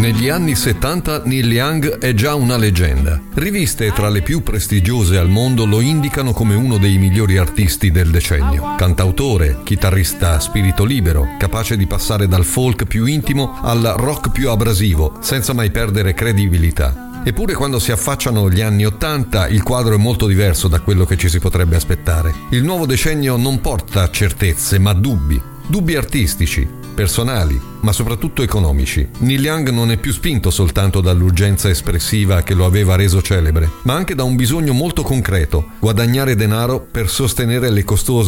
Negli anni 70 Neil Young è già una leggenda. Riviste tra le più prestigiose al mondo lo indicano come uno dei migliori artisti del decennio. Cantautore, chitarrista spirito libero, capace di passare dal folk più intimo al rock più abrasivo, senza mai perdere credibilità. Eppure quando si affacciano gli anni 80 il quadro è molto diverso da quello che ci si potrebbe aspettare. Il nuovo decennio non porta certezze ma dubbi artistici, personali, ma soprattutto economici. Neil Young non è più spinto soltanto dall'urgenza espressiva che lo aveva reso celebre, ma anche da un bisogno molto concreto: guadagnare denaro per sostenere le costose